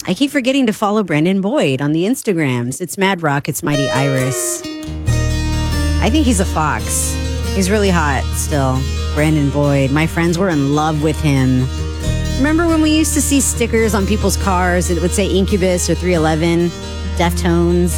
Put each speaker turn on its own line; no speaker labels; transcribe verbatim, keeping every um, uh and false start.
I keep forgetting to follow Brandon Boyd on the Instagrams. It's Mad Rock. It's Mighty Iris. I think he's a fox. He's really hot still. Brandon Boyd. My friends were in love with him. Remember when we used to see stickers on people's cars? It would say Incubus or three eleven, Deftones.